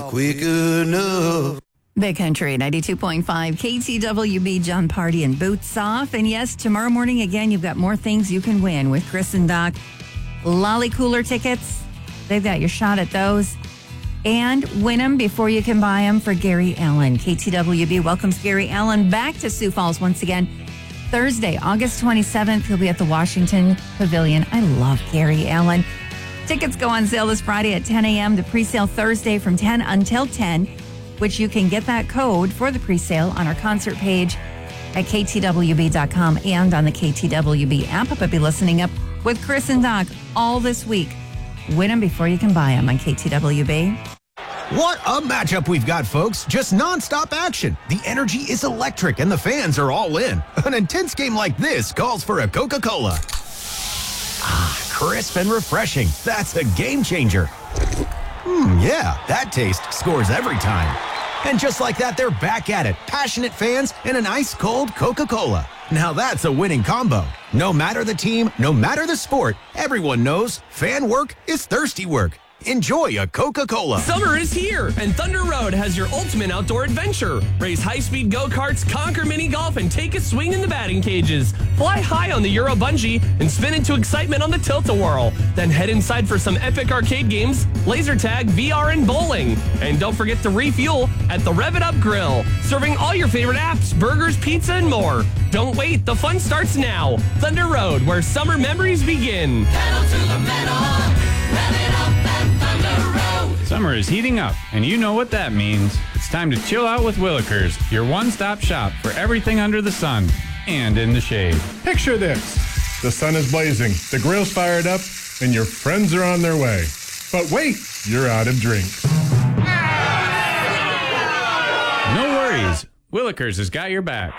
quick enough. Big Country 92.5 KTWB, John Party and Boots Off. And yes, tomorrow morning again, you've got more things you can win with Chris and Doc. Lolly Cooler tickets, they've got your shot at those. And win them before you can buy them for Gary Allan. KTWB welcomes Gary Allan back to Sioux Falls once again. Thursday, August 27th, he'll be at the Washington Pavilion. I love Gary Allan. Tickets go on sale this Friday at 10 a.m. The pre-sale Thursday from 10 until 10, which you can get that code for the pre-sale on our concert page at ktwb.com and on the KTWB app. I'll be listening up with Chris and Doc all this week. Win them before you can buy them on KTWB. What a matchup we've got, folks. Just nonstop action. The energy is electric and the fans are all in. An intense game like this calls for a Coca-Cola. Ah, crisp and refreshing. That's a game changer. Yeah, that taste scores every time. And just like that, they're back at it. Passionate fans and an ice-cold Coca-Cola. Now that's a winning combo. No matter the team, no matter the sport, everyone knows fan work is thirsty work. Enjoy a Coca-Cola. Summer is here, and Thunder Road has your ultimate outdoor adventure. Race high-speed go-karts, conquer mini-golf, and take a swing in the batting cages. Fly high on the Euro Bungee and spin into excitement on the Tilt-A-Whirl. Then head inside for some epic arcade games, laser tag, VR, and bowling. And don't forget to refuel at the Rev It Up Grill, serving all your favorite apps, burgers, pizza, and more. Don't wait, the fun starts now. Thunder Road, where summer memories begin. Pedal to the metal, rev it up and Thunder Road. Summer is heating up, and you know what that means. It's time to chill out with Willikers, your one-stop shop for everything under the sun and in the shade. Picture this. The sun is blazing, the grill's fired up, and your friends are on their way. But wait, you're out of drinks. No worries. Willikers has got your back.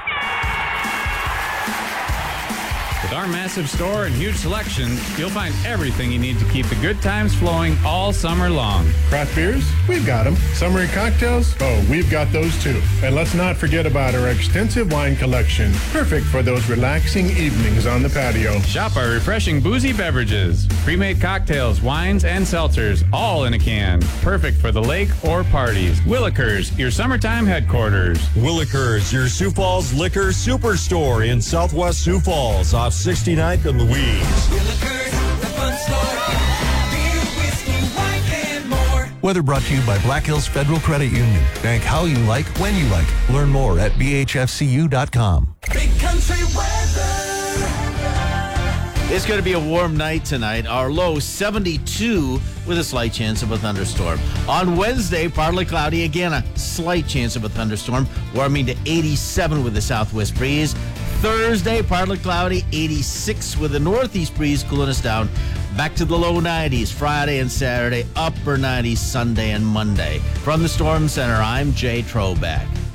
With our massive store and huge selection, you'll find everything you need to keep the good times flowing all summer long. Craft beers? We've got them. Summery cocktails? Oh, we've got those too. And let's not forget about our extensive wine collection. Perfect for those relaxing evenings on the patio. Shop our refreshing boozy beverages. Pre-made cocktails, wines, and seltzers, all in a can. Perfect for the lake or parties. Willikers, your summertime headquarters. Willikers, your Sioux Falls liquor superstore in Southwest Sioux Falls off 69th and Louise. Willikers, the fun store. Beer, whiskey, wine, and more. Weather brought to you by Black Hills Federal Credit Union. Bank how you like, when you like. Learn more at bhfcu.com. Big Country weather. It's going to be a warm night tonight. Our low 72 with a slight chance of a thunderstorm. On Wednesday, partly cloudy. Again, a slight chance of a thunderstorm. Warming to 87 with a southwest breeze. Thursday, partly cloudy, 86 with a northeast breeze cooling us down. Back to the low 90s Friday and Saturday, upper 90s Sunday and Monday. From the Storm Center, I'm Jay Troback.